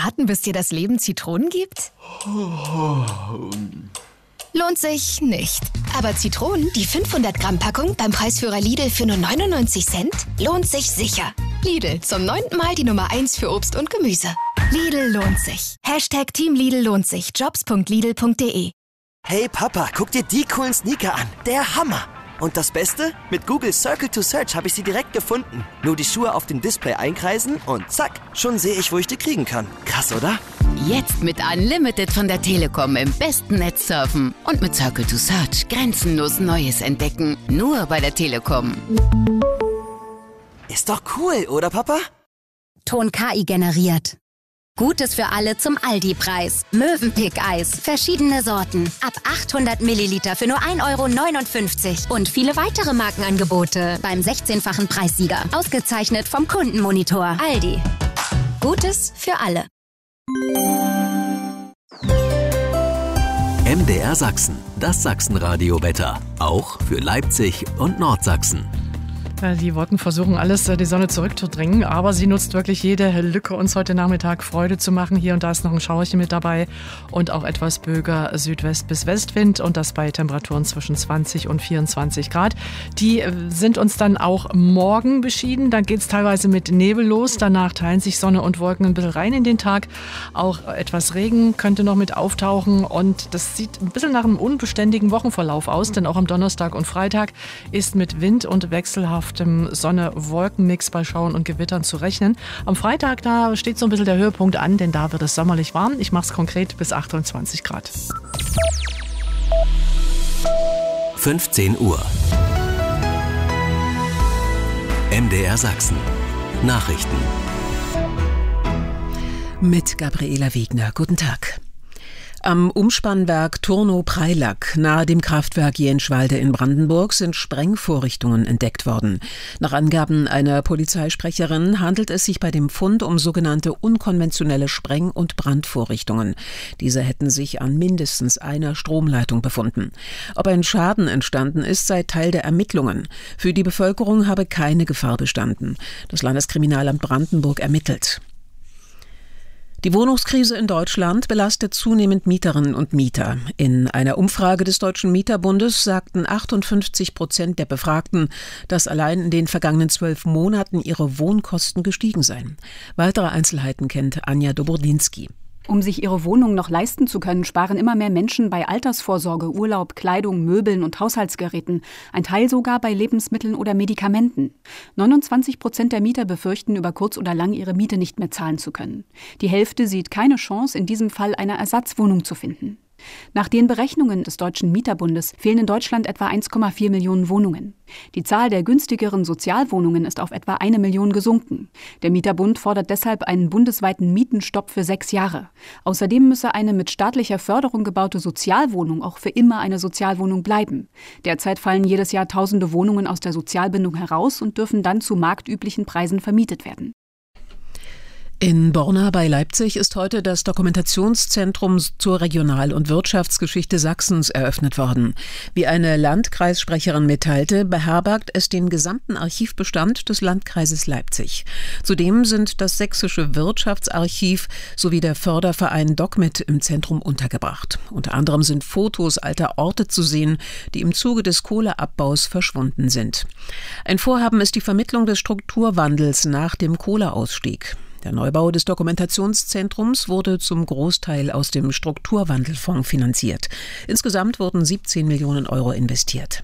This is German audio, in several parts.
warten, bis dir das Leben Zitronen gibt? Lohnt sich nicht. Aber Zitronen, die 500-Gramm-Packung beim Preisführer Lidl für nur 99 Cent, lohnt sich sicher. Lidl, zum 9. Mal die Nummer 1 für Obst und Gemüse. Lidl lohnt sich. #Team Lidl lohnt sich. Jobs.lidl.de. Hey Papa, guck dir die coolen Sneaker an. Der Hammer. Und das Beste? Mit Google Circle to Search habe ich sie direkt gefunden. Nur die Schuhe auf dem Display einkreisen und zack, schon sehe ich, wo ich die kriegen kann. Krass, oder? Jetzt mit Unlimited von der Telekom im besten Netz surfen. Und mit Circle to Search grenzenlos Neues entdecken. Nur bei der Telekom. Ist doch cool, oder Papa? Ton KI generiert. Gutes für alle zum Aldi-Preis. Mövenpick-Eis. Verschiedene Sorten. Ab 800 Milliliter für nur 1,59 €. Und viele weitere Markenangebote beim 16-fachen Preissieger. Ausgezeichnet vom Kundenmonitor. Aldi. Gutes für alle. MDR Sachsen. Das Sachsenradio-Wetter. Auch für Leipzig und Nordsachsen. Die Wolken versuchen alles, die Sonne zurückzudrängen, aber sie nutzt wirklich jede Lücke, uns heute Nachmittag Freude zu machen. Hier und da ist noch ein Schauerchen mit dabei und auch etwas böiger Südwest- bis Westwind und das bei Temperaturen zwischen 20 und 24 Grad. Die sind uns dann auch morgen beschieden. Dann geht es teilweise mit Nebel los. Danach teilen sich Sonne und Wolken ein bisschen rein in den Tag. Auch etwas Regen könnte noch mit auftauchen und das sieht ein bisschen nach einem unbeständigen Wochenverlauf aus, denn auch am Donnerstag und Freitag ist mit Wind und wechselhaft dem Sonne-Wolken-Mix bei Schauern und Gewittern zu rechnen. Am Freitag, da steht so ein bisschen der Höhepunkt an, denn da wird es sommerlich warm. Ich mache es konkret bis 28 Grad. 15 Uhr. MDR Sachsen. Nachrichten. Mit Gabriela Wegner. Guten Tag. Am Umspannwerk Turnow-Preilack nahe dem Kraftwerk Jenschwalde in Brandenburg sind Sprengvorrichtungen entdeckt worden. Nach Angaben einer Polizeisprecherin handelt es sich bei dem Fund um sogenannte unkonventionelle Spreng- und Brandvorrichtungen. Diese hätten sich an mindestens einer Stromleitung befunden. Ob ein Schaden entstanden ist, sei Teil der Ermittlungen. Für die Bevölkerung habe keine Gefahr bestanden. Das Landeskriminalamt Brandenburg ermittelt. Die Wohnungskrise in Deutschland belastet zunehmend Mieterinnen und Mieter. In einer Umfrage des Deutschen Mieterbundes sagten 58% der Befragten, dass allein in den vergangenen 12 Monaten ihre Wohnkosten gestiegen seien. Weitere Einzelheiten kennt Anja Dobrodinski. Um sich ihre Wohnung noch leisten zu können, sparen immer mehr Menschen bei Altersvorsorge, Urlaub, Kleidung, Möbeln und Haushaltsgeräten, ein Teil sogar bei Lebensmitteln oder Medikamenten. 29% der Mieter befürchten, über kurz oder lang ihre Miete nicht mehr zahlen zu können. Die Hälfte sieht keine Chance, in diesem Fall eine Ersatzwohnung zu finden. Nach den Berechnungen des Deutschen Mieterbundes fehlen in Deutschland etwa 1,4 Millionen Wohnungen. Die Zahl der günstigeren Sozialwohnungen ist auf etwa 1 Million gesunken. Der Mieterbund fordert deshalb einen bundesweiten Mietenstopp für 6 Jahre. Außerdem müsse eine mit staatlicher Förderung gebaute Sozialwohnung auch für immer eine Sozialwohnung bleiben. Derzeit fallen jedes Jahr tausende Wohnungen aus der Sozialbindung heraus und dürfen dann zu marktüblichen Preisen vermietet werden. In Borna bei Leipzig ist heute das Dokumentationszentrum zur Regional- und Wirtschaftsgeschichte Sachsens eröffnet worden. Wie eine Landkreissprecherin mitteilte, beherbergt es den gesamten Archivbestand des Landkreises Leipzig. Zudem sind das Sächsische Wirtschaftsarchiv sowie der Förderverein DocMit im Zentrum untergebracht. Unter anderem sind Fotos alter Orte zu sehen, die im Zuge des Kohleabbaus verschwunden sind. Ein Vorhaben ist die Vermittlung des Strukturwandels nach dem Kohleausstieg. Der Neubau des Dokumentationszentrums wurde zum Großteil aus dem Strukturwandelfonds finanziert. Insgesamt wurden 17 Millionen Euro investiert.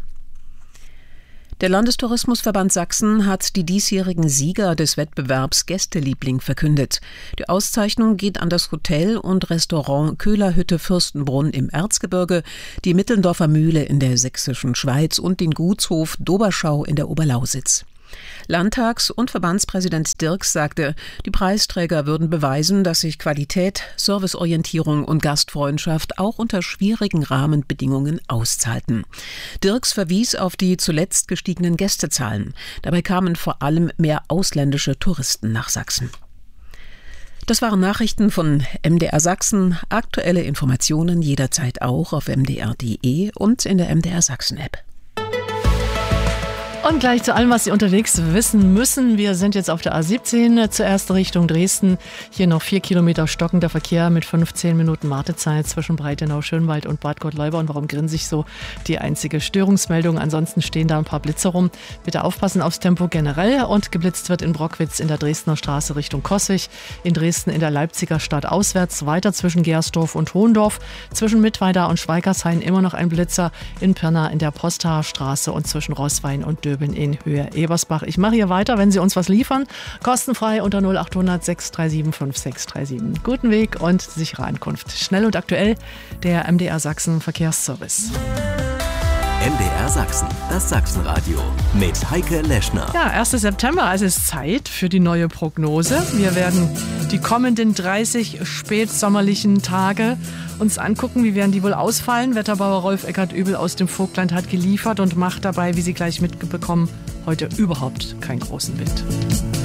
Der Landestourismusverband Sachsen hat die diesjährigen Sieger des Wettbewerbs Gästeliebling verkündet. Die Auszeichnung geht an das Hotel und Restaurant Köhlerhütte Fürstenbrunn im Erzgebirge, die Mittendorfer Mühle in der sächsischen Schweiz und den Gutshof Doberschau in der Oberlausitz. Landtags- und Verbandspräsident Dirks sagte, die Preisträger würden beweisen, dass sich Qualität, Serviceorientierung und Gastfreundschaft auch unter schwierigen Rahmenbedingungen auszahlten. Dirks verwies auf die zuletzt gestiegenen Gästezahlen. Dabei kamen vor allem mehr ausländische Touristen nach Sachsen. Das waren Nachrichten von MDR Sachsen. Aktuelle Informationen jederzeit auch auf mdr.de und in der MDR Sachsen App. Und gleich zu allem, was Sie unterwegs wissen müssen. Wir sind jetzt auf der A17, zuerst Richtung Dresden. Hier noch 4 Kilometer stockender Verkehr mit 15 Minuten Wartezeit zwischen Breitenau, Schönwald und Bad Gottleuba. Und warum grinse ich so? Die einzige Störungsmeldung. Ansonsten stehen da ein paar Blitze rum. Bitte aufpassen aufs Tempo generell. Und geblitzt wird in Brockwitz in der Dresdner Straße Richtung Coswig. In Dresden in der Leipziger Stadt auswärts. Weiter zwischen Gersdorf und Hohendorf. Zwischen Mittweida und Schweigershain immer noch ein Blitzer. In Pirna in der Postaer Straße und zwischen Roßwein und Döbeln in Höhe Ebersbach. Ich mache hier weiter, wenn Sie uns was liefern. Kostenfrei unter 0800 637 5637. Guten Weg und sichere Ankunft. Schnell und aktuell der MDR Sachsen Verkehrsservice. MDR Sachsen, das Sachsenradio mit Heike Leschner. Ja, 1. September, also ist Zeit für die neue Prognose. Wir werden die kommenden 30 spätsommerlichen Tage uns angucken, wie werden die wohl ausfallen. Wetterbauer Rolf Eckert-Übel aus dem Vogtland hat geliefert und macht dabei, wie Sie gleich mitbekommen, heute überhaupt keinen großen Wind.